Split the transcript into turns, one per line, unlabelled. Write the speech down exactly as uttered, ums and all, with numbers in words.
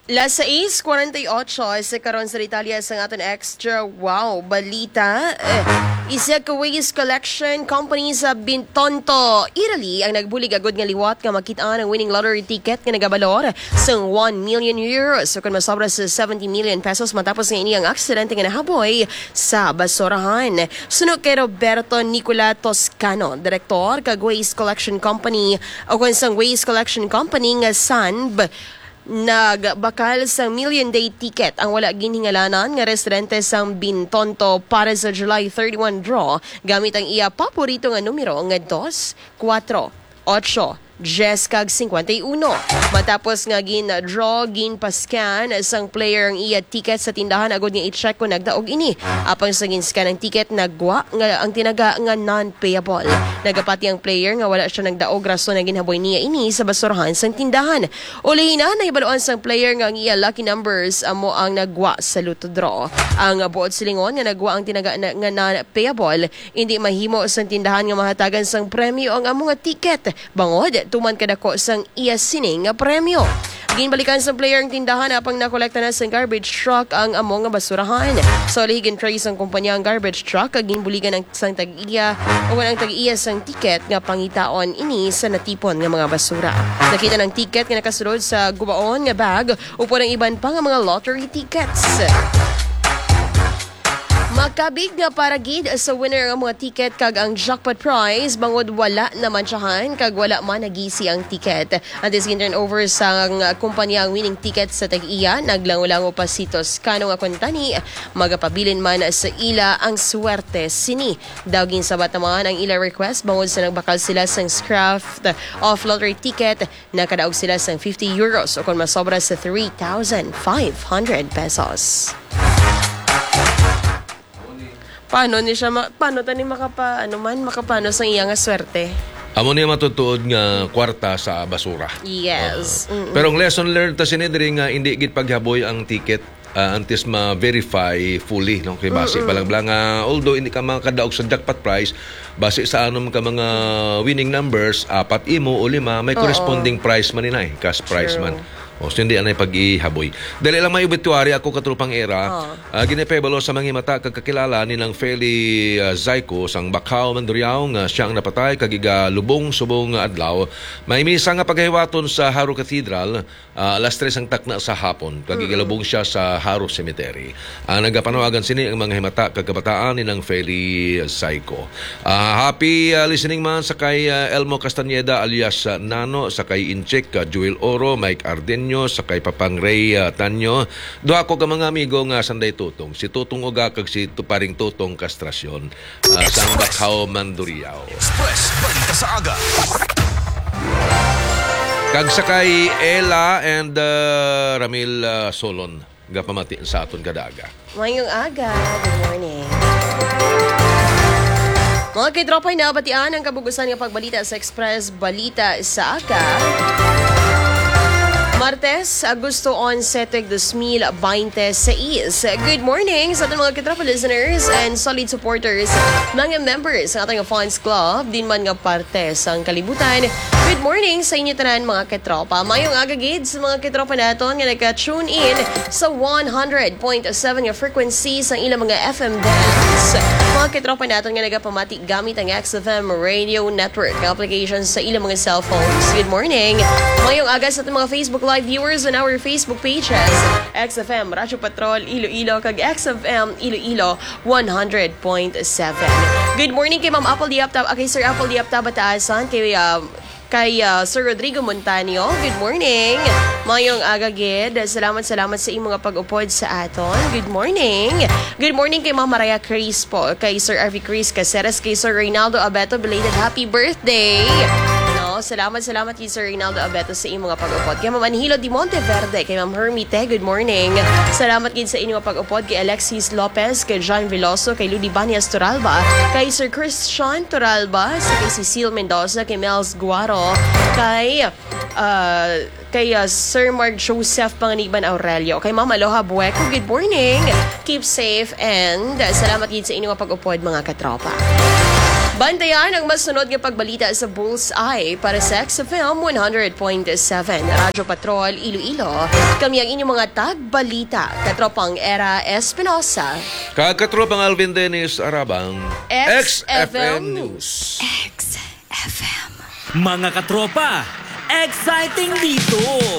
Las seis cuarenta y ocho sa karon sa Italia sa aton extra wow balita. Eh, isa ka waste collection company sa Bintonto, Italy ang nagbulig agud nga liwat nga makita-an ang winning lottery ticket nga nagabalor sa one million euros. So kung masobra sa seventy million pesos matapos nga ini ang aksidente nga nahaboy sa basurahan. Sunog kay Roberto Nicola Toscano, direktor kag waste collection company o kung sang waste collection company nga Sanb, nagbakal sa Million Day ticket ang wala ginhingalanan nga residente sang Bintonto para sa July thirty-one draw gamit ang iya paborito nga numero nga two, four, eight, Jess kag fifty-one. Matapos nga gin-draw, gin-pascan sang player ang iya ticket sa tindahan agud nga i-check kung nagdaog ini. Apang sa gin-scan ang ticket, nagwa nga ang tinaga nga non-payable. Nagapati ang player nga wala siya nagdaog rason na ginhaboy niya ini sa basurahan sang tindahan. Ulihin na nahibaluan sang player nga ang iya lucky numbers amo ang nagwa sa luto draw. Ang buot silingon nga nagwa ang tinaga na, nga non-payable, hindi mahimo sang tindahan nga mahatagan sang premyo ang amo nga ticket. Bangod tuman kadako sang iya sining nga premyo. Ginbalikan sa player ang tindahan apang nakolekta na sa garbage truck ang amo nga basurahan. So lihigin trace ang kumpanya ang garbage truck kag ginbuligan ang sang tag-iya o ang tag-iya sang ticket nga pangitaon ini sa natipon nga mga basura. Nakita ng ticket nga nakasulod sa gubaon nga bag upod ang iban pa nga mga lottery tickets. Makabig nga para gid sa winner ang mga ticket kag ang jackpot prize bangod wala naman siyahan kag wala man nagisi ang ticket. Antes gin turn over sa kumpanya ang winning ticket sa tag-iya naglango-lango pa si Toscano nga kuntani magapabilin man sa ila ang swerte sini. Dawgin sabat naman ang ila request bangod sa nagbakal sila sang scrap of lottery ticket nakadaog sila sang fifty euros o kung masobra sa three thousand five hundred pesos. Paano ni siya ma- paano tani makapa ano man makapano sa iya nga swerte?
Amo niya matutuod nga kwarta sa basura.
Yes.
Uh, pero ang lesson learned ta sinidri nga hindi gid paghaboy ang ticket uh, until ma-verify fully no kay base pa lang lang uh, although hindi ka makadaog sa jackpot prize base sa anom ka mga winning numbers apat imo o lima may corresponding Uh-oh. price man inay cash price True. man. O so, hindi anay pag-ihaboy. Dahil lang may obituary ako katrupang era, oh. uh, ginepebalo sa mga mata kagkakilala ni ng Feli uh, Zaiko sang Bacau Mandurriao nga siyang napatay kagiga lubong subong adlaw. May misa nga paghiwaton sa Haro Cathedral uh, alas tres ang takna sa hapon. Kagiga lubong siya sa Haro Cemetery. Uh, nagapanawagan sini ang mga himata kagkabataan ni ng Feli Zaiko. Uh, happy uh, listening man sa kay uh, Elmo Castañeda alias uh, Nano, sa kay Inchik, uh, Joel Oro, Mike Arden sa kay Papang Ray uh, Tanyo. Doa ko ka mga amigo nga sanday tutong. Si Tutong Uga kag si Tuparing Tutong Kastrasyon uh, sa Bacau Mandurriao. Express balita sa aga. Kag sa kay Ella and uh, Ramil uh, Solon gapamati sa aton kadaga.
Mayong aga. Good morning. Mga kidropay na batian ang kabugusan ng pagbalita sa Express Balita sa Aga. Martes, Agosto eleven, twenty twenty-six. Good morning sa ating mga kitropa listeners and solid supporters, mga members ng ating fans club, din man nga parte sa kalibutan. Good morning sa inyo tanan mga kitropa. Mayong agagid sa mga kitropa naton nga naka-tune in sa one hundred point seven nga frequency sa ilang mga F M bands. Mga kitropa naton nga nagapamati gamit ang X F M radio network applications sa ilang mga cellphones. Good morning. Mayong aga sa ating mga Facebook live viewers on our Facebook pages, X F M Radyo Patrol Iloilo kag X F M Iloilo one hundred point seven. Good morning kay Ma'am Apple Diapta, kay Sir Apple Diapta Bataasan, kay uh, kay uh, Sir Rodrigo Montanio. Good morning. Mayong agagid. Salamat salamat sa imong pag-upod sa aton. Good morning. Good morning kay Ma'am Maria Crispo, kay Sir Arvi Cris Caceres, kay Sir Reynaldo Abeto, belated happy birthday. Salamat, salamat kay Sir Reynaldo Abeto sa inyong mga pag-upod. Kay Ma'am Anhilo Di Monteverde, kay Ma'am Hermite, good morning. Salamat din sa inyong pag-upod kay Alexis Lopez, kay John Veloso, kay Ludi Banias Turalba, kay Sir Christian Turalba, kay Cecile Mendoza, kay Mels Guaro, kay uh, kay uh, Sir Mark Joseph Panganiban Aurelio, kay Ma'am Aloha Bueco, good morning. Keep safe and uh, salamat din sa inyong pag-upod mga katropa. Bantayan ang mas sunod nga pagbalita sa Bullseye para sa X F M one hundred point seven. Radyo Patrol, Iloilo. Kami ang inyong mga tagbalita. Katropang Era Espinosa.
Kagkatropang Alvin Dennis Arabang.
X F M News.
X F M. Mga katropa, exciting dito!